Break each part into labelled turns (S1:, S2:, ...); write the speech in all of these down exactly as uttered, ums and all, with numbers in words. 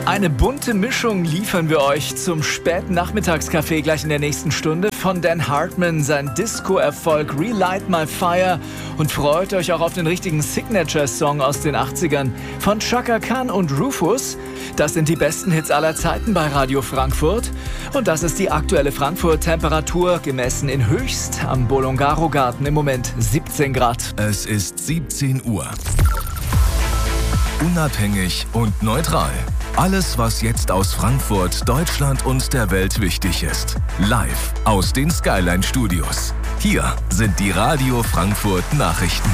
S1: Eine bunte Mischung liefern wir euch zum späten Nachmittagskaffee gleich in der nächsten Stunde. Von Dan Hartman, sein Disco-Erfolg Relight My Fire. Und freut euch auch auf den richtigen Signature-Song aus den achtzigern von Chaka Khan und Rufus. Das sind die besten Hits aller Zeiten bei Radio Frankfurt. Und das ist die aktuelle Frankfurt-Temperatur, gemessen in Höchst am Bolongaro-Garten. Im Moment siebzehn Grad.
S2: Es ist siebzehn Uhr. Unabhängig und neutral. Alles, was jetzt aus Frankfurt, Deutschland und der Welt wichtig ist. Live aus den Skyline Studios. Hier sind die Radio Frankfurt Nachrichten.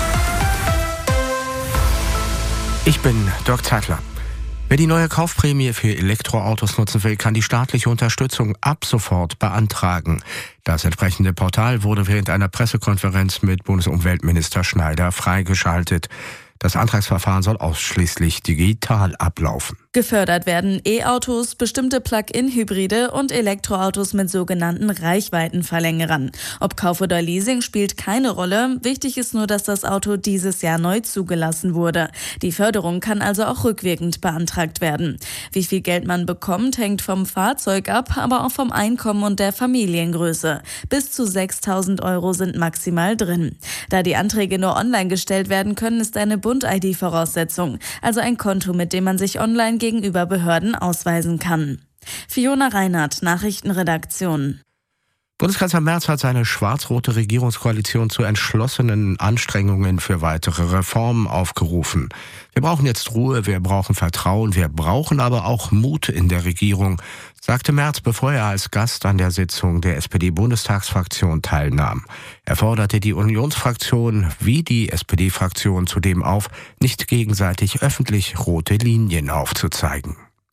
S3: Ich bin Dirk Zeitler. Wer die neue Kaufprämie für Elektroautos nutzen will, kann die staatliche Unterstützung ab sofort beantragen. Das entsprechende Portal wurde während einer Pressekonferenz mit Bundesumweltminister Schneider freigeschaltet. Das Antragsverfahren soll ausschließlich digital ablaufen.
S4: Gefördert werden E-Autos, bestimmte Plug-in-Hybride und Elektroautos mit sogenannten Reichweitenverlängerern. Ob Kauf oder Leasing spielt keine Rolle. Wichtig ist nur, dass das Auto dieses Jahr neu zugelassen wurde. Die Förderung kann also auch rückwirkend beantragt werden. Wie viel Geld man bekommt, hängt vom Fahrzeug ab, aber auch vom Einkommen und der Familiengröße. Bis zu sechstausend Euro sind maximal drin. Da die Anträge nur online gestellt werden können, ist eine Bund-I D-Voraussetzung, also ein Konto, mit dem man sich online gegenüber Behörden ausweisen kann. Fiona Reinhardt, Nachrichtenredaktion.
S3: Bundeskanzler Merz hat seine schwarz-rote Regierungskoalition zu entschlossenen Anstrengungen für weitere Reformen aufgerufen. Wir brauchen jetzt Ruhe, wir brauchen Vertrauen, wir brauchen aber auch Mut in der Regierung, sagte Merz, bevor er als Gast an der Sitzung der S P D-Bundestagsfraktion teilnahm. Er forderte die Unionsfraktion wie die S P D-Fraktion zudem auf, nicht gegenseitig öffentlich rote Linien aufzuzeigen.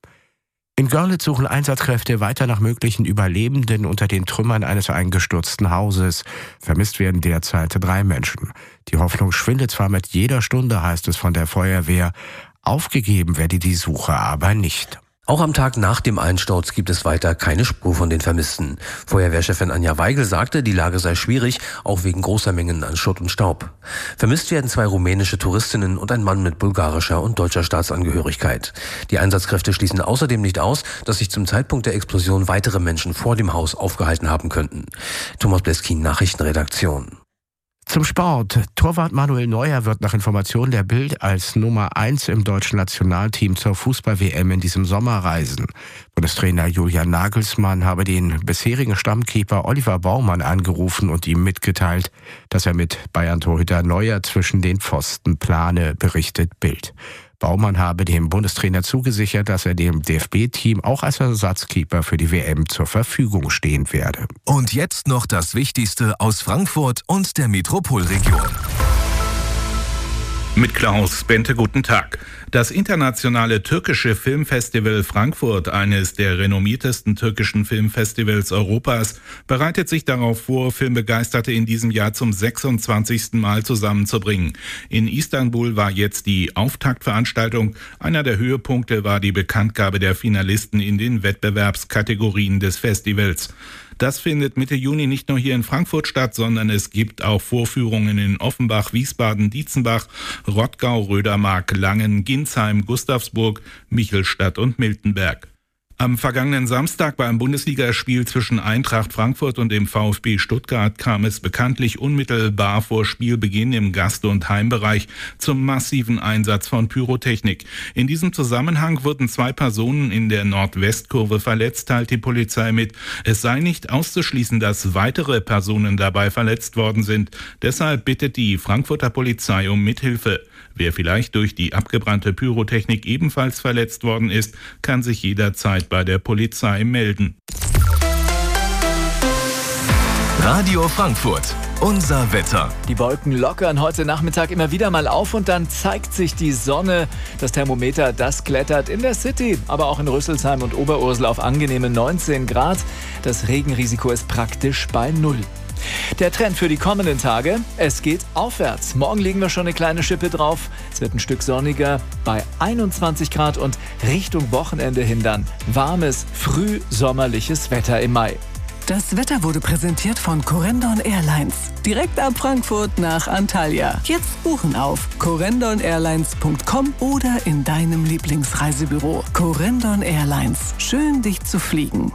S3: In Görlitz suchen Einsatzkräfte weiter nach möglichen Überlebenden unter den Trümmern eines eingestürzten Hauses. Vermisst werden derzeit drei Menschen. Die Hoffnung schwindet zwar mit jeder Stunde, heißt es von der Feuerwehr. Aufgegeben werde die Suche aber nicht.
S5: Auch am Tag nach dem Einsturz gibt es weiter keine Spur von den Vermissten. Feuerwehrchefin Anja Weigel sagte, die Lage sei schwierig, auch wegen großer Mengen an Schutt und Staub. Vermisst werden zwei rumänische Touristinnen und ein Mann mit bulgarischer und deutscher Staatsangehörigkeit. Die Einsatzkräfte schließen außerdem nicht aus, dass sich zum Zeitpunkt der Explosion weitere Menschen vor dem Haus aufgehalten haben könnten. Thomas Bleskin, Nachrichtenredaktion.
S3: Zum Sport. Torwart Manuel Neuer wird nach Informationen der Bild als Nummer eins im deutschen Nationalteam zur Fußball-W M in diesem Sommer reisen. Bundestrainer Julian Nagelsmann habe den bisherigen Stammkeeper Oliver Baumann angerufen und ihm mitgeteilt, dass er mit Bayern-Torhüter Neuer zwischen den Pfosten plane, berichtet Bild. Baumann habe dem Bundestrainer zugesichert, dass er dem D F B-Team auch als Ersatzkeeper für die W M zur Verfügung stehen werde.
S2: Und jetzt noch das Wichtigste aus Frankfurt und der Metropolregion.
S6: Mit Klaus Bente, guten Tag. Das internationale türkische Filmfestival Frankfurt, eines der renommiertesten türkischen Filmfestivals Europas, bereitet sich darauf vor, Filmbegeisterte in diesem Jahr zum sechsundzwanzigsten Mal zusammenzubringen. In Istanbul war jetzt die Auftaktveranstaltung. Einer der Höhepunkte war die Bekanntgabe der Finalisten in den Wettbewerbskategorien des Festivals. Das findet Mitte Juni nicht nur hier in Frankfurt statt, sondern es gibt auch Vorführungen in Offenbach, Wiesbaden, Dietzenbach, Rottgau, Rödermark, Langen, Ginsheim, Gustavsburg, Michelstadt und Miltenberg. Am vergangenen Samstag beim Bundesligaspiel zwischen Eintracht Frankfurt und dem VfB Stuttgart kam es bekanntlich unmittelbar vor Spielbeginn im Gast- und Heimbereich zum massiven Einsatz von Pyrotechnik. In diesem Zusammenhang wurden zwei Personen in der Nordwestkurve verletzt, teilt die Polizei mit. Es sei nicht auszuschließen, dass weitere Personen dabei verletzt worden sind. Deshalb bittet die Frankfurter Polizei um Mithilfe. Wer vielleicht durch die abgebrannte Pyrotechnik ebenfalls verletzt worden ist, kann sich jederzeit bei der Polizei melden.
S2: Radio Frankfurt, unser Wetter.
S1: Die Wolken lockern heute Nachmittag immer wieder mal auf und dann zeigt sich die Sonne. Das Thermometer, das klettert in der City, aber auch in Rüsselsheim und Oberursel auf angenehme neunzehn Grad. Das Regenrisiko ist praktisch bei null. Der Trend für die kommenden Tage, es geht aufwärts. Morgen legen wir schon eine kleine Schippe drauf. Es wird ein Stück sonniger bei einundzwanzig Grad und Richtung Wochenende hin dann warmes, frühsommerliches Wetter im Mai.
S7: Das Wetter wurde präsentiert von Corendon Airlines. Direkt ab Frankfurt nach Antalya. Jetzt buchen auf corendon airlines punkt com oder in deinem Lieblingsreisebüro. Corendon Airlines. Schön, dich zu fliegen.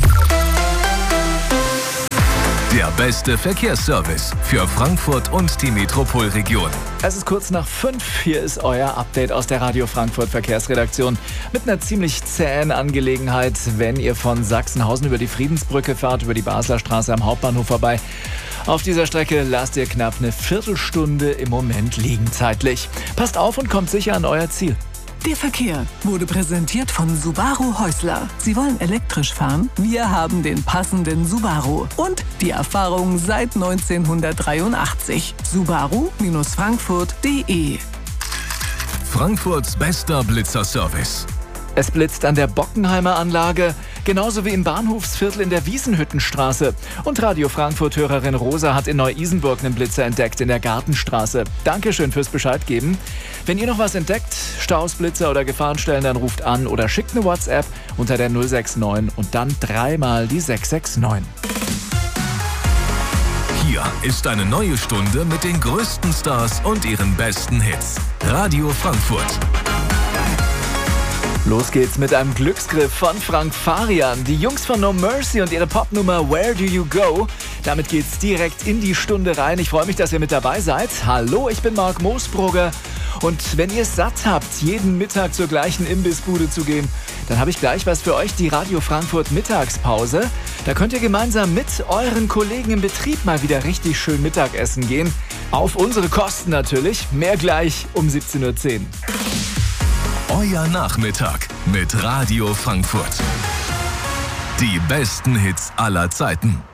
S2: Der beste Verkehrsservice für Frankfurt und die Metropolregion.
S1: Es ist kurz nach fünf. Hier ist euer Update aus der Radio Frankfurt Verkehrsredaktion mit einer ziemlich zähen Angelegenheit, wenn ihr von Sachsenhausen über die Friedensbrücke fahrt, über die Basler Straße am Hauptbahnhof vorbei. Auf dieser Strecke lasst ihr knapp eine Viertelstunde im Moment liegen zeitlich. Passt auf und kommt sicher an euer Ziel.
S7: Der Verkehr wurde präsentiert von Subaru Häusler. Sie wollen elektrisch fahren? Wir haben den passenden Subaru. Und die Erfahrung seit neunzehnhundertdreiundachtzig. Subaru Frankfurt punkt de.
S2: Frankfurts bester Blitzerservice.
S1: Es blitzt an der Bockenheimer Anlage, genauso wie im Bahnhofsviertel in der Wiesenhüttenstraße. Und Radio Frankfurt-Hörerin Rosa hat in Neu-Isenburg einen Blitzer entdeckt in der Gartenstraße. Dankeschön fürs Bescheid geben. Wenn ihr noch was entdeckt, Staus, Blitzer oder Gefahrenstellen, dann ruft an oder schickt eine WhatsApp unter der null sechs neun und dann dreimal die sechs sechs neun.
S2: Hier ist eine neue Stunde mit den größten Stars und ihren besten Hits. Radio Frankfurt.
S1: Los geht's mit einem Glücksgriff von Frank Farian. Die Jungs von No Mercy und ihre Popnummer Where Do You Go? Damit geht's direkt in die Stunde rein. Ich freue mich, dass ihr mit dabei seid. Hallo, ich bin Marc Moosbrugger. Und wenn ihr es satt habt, jeden Mittag zur gleichen Imbissbude zu gehen, dann habe ich gleich was für euch, die Radio Frankfurt Mittagspause. Da könnt ihr gemeinsam mit euren Kollegen im Betrieb mal wieder richtig schön Mittagessen gehen. Auf unsere Kosten natürlich. Mehr gleich um siebzehn Uhr zehn.
S2: Euer Nachmittag mit Radio Frankfurt. Die besten Hits aller Zeiten.